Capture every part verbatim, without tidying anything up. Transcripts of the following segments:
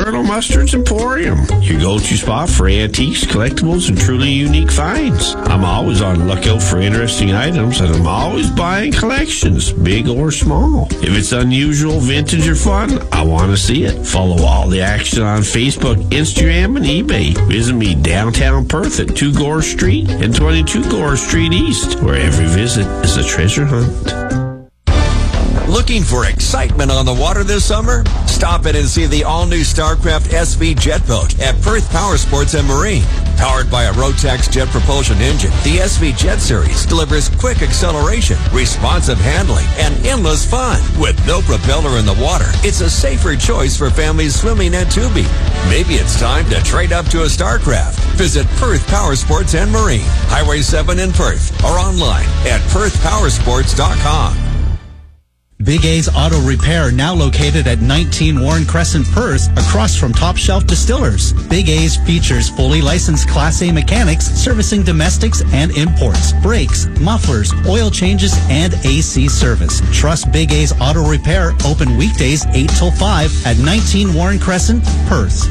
Colonel Mustard's Emporium, your go-to spot for antiques, collectibles, and truly unique finds. I'm always on the lookout for interesting items, and I'm always buying collections, big or small. If it's unusual, vintage, or fun, I want to see it. Follow all the action on Facebook, Instagram, and eBay. Visit me downtown Perth at two Gore Street and twenty-two Gore Street East, where every visit is a treasure hunt. Looking for excitement on the water this summer? Stop in and see the all-new StarCraft S V jet boat at Perth Power Sports and Marine. Powered by a Rotax jet propulsion engine, the S V Jet Series delivers quick acceleration, responsive handling, and endless fun. With no propeller in the water, it's a safer choice for families swimming and tubing. Maybe it's time to trade up to a StarCraft. Visit Perth Power Sports and Marine, Highway seven in Perth, or online at perth power sports dot com. Big A's Auto Repair, now located at nineteen Warren Crescent, Perth, across from Top Shelf Distillers. Big A's features fully licensed Class A mechanics servicing domestics and imports, brakes, mufflers, oil changes, and A C service. Trust Big A's Auto Repair, open weekdays eight till five at nineteen Warren Crescent, Perth.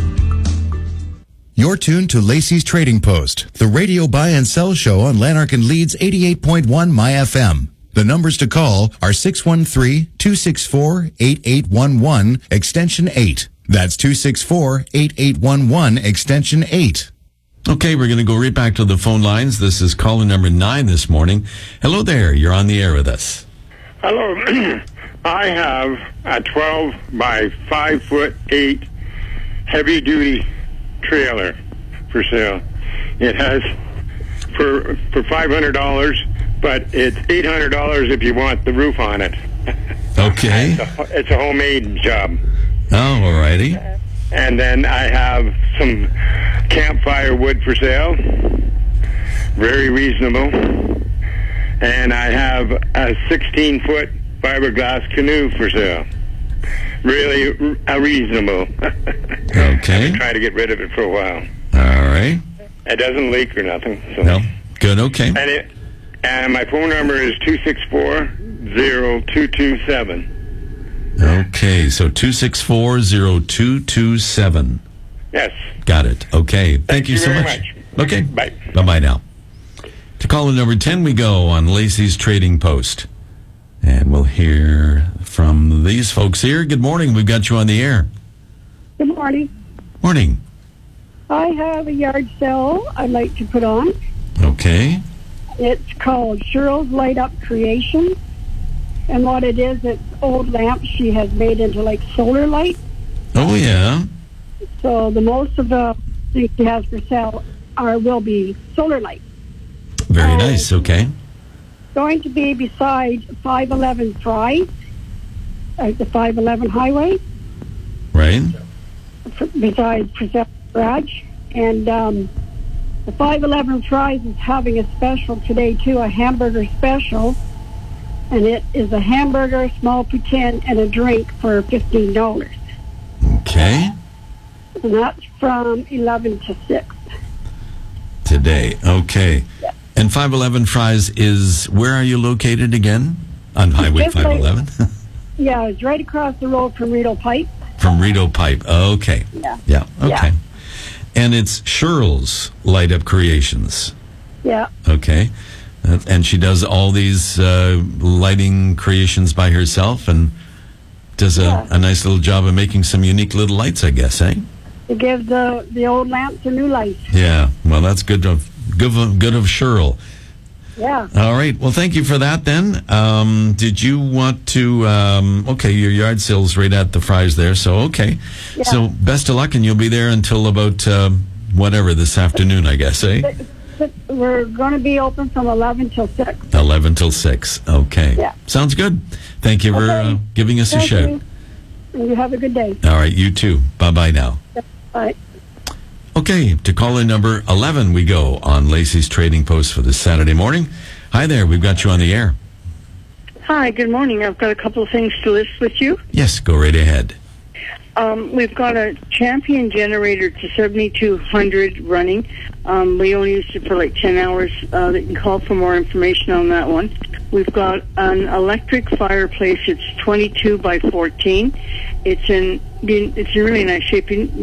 You're tuned to Lacey's Trading Post, the radio buy and sell show on Lanark and Leeds eighty-eight point one My F M. The numbers to call are six one three, two six four, eight eight one one, extension eight. That's two six four, eight eight one one, extension eight. Okay, we're going to go right back to the phone lines. This is caller number nine this morning. Hello there. You're on the air with us. Hello. I have a twelve by five foot eight heavy duty trailer for sale. It has for for five hundred dollars, but it's eight hundred dollars if you want the roof on it. Okay. It's a, it's a homemade job. Oh, all righty. And then I have some campfire wood for sale. Very reasonable. And I have a sixteen foot fiberglass canoe for sale. Really uh, reasonable. Okay. I've been trying to get rid of it for a while. All right. It doesn't leak or nothing. So. No. Good, okay. And it, and my phone number is two six four, zero two two seven. Okay, so two six four, zero two two seven. Yes. Got it. Okay. Thank, Thank you, you so very much. much. Okay. Bye. Bye-bye now. To caller number ten we go on Lacey's Trading Post. And we'll hear from these folks here. Good morning. We've got you on the air. Good morning. Morning. I have a yard sale I'd like to put on. Okay. It's called Cheryl's Light Up Creation. And what it is, it's old lamps she has made into like solar light. Oh, yeah. So the most of the things she has for sale are will be solar light. Very uh, nice. Okay. Going to be beside five eleven Fry, at the five eleven highway. Right. Besides Present Garage. And um, the five eleven Fries is having a special today, too, a hamburger special. And it is a hamburger, small poutine, and a drink for fifteen dollars. Okay. And that's from eleven to six. Today. Okay. Yeah. And five eleven Fries is, where are you located again? On Highway Just like- five eleven? Yeah, it's right across the road from Rideau Pipe. From Rideau Pipe. Okay. Yeah. Yeah. Okay. Yeah. And it's Cheryl's Light Up Creations. Yeah. Okay. Uh, and she does all these uh, lighting creations by herself and does a, Yeah. a nice little job of making some unique little lights, I guess, eh? To give the, the old lamps a new light. Yeah. Well, that's good of good of, good of Cheryl. Yeah. All right. Well, thank you for that then. Um, did you want to, um, okay, your yard sale's right at the Fries there, so okay. Yeah. So best of luck, and you'll be there until about uh, whatever this afternoon, I guess, eh? But- but We're going to be open from eleven till six. eleven till six. Okay. Yeah. Sounds good. Thank you for Okay. uh, giving us Thank a shout. you. And you have a good day. All right, you too. Bye-bye now. Bye. Okay, to caller number eleven we go on Lacey's Trading Post for this Saturday morning. Hi there, we've got you on the air. Hi, good morning. I've got a couple of things to list with you. Yes, go right ahead. Um, we've got a Champion generator to seventy-two hundred running. Um, we only used it for like ten hours. Uh, they can call for more information on that one. We've got an electric fireplace. It's twenty-two by fourteen. It's in, it's in really nice shape.